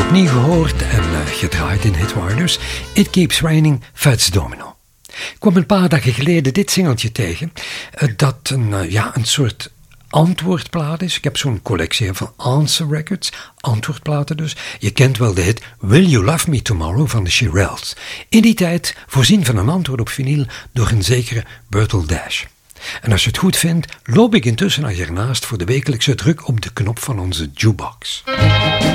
opnieuw gehoord en gedraaid in Hitwarders. It Keeps Raining, Fats Domino. Ik kwam een paar dagen geleden dit singeltje tegen, dat een soort antwoordplaat is. Ik heb zo'n collectie van Answer Records, antwoordplaten dus. Je kent wel de hit Will You Love Me Tomorrow van de Shirelles. In die tijd voorzien van een antwoord op vinyl door een zekere Bertel Dash. En als je het goed vindt, loop ik intussen naar hiernaast voor de wekelijkse druk op de knop van onze jukebox.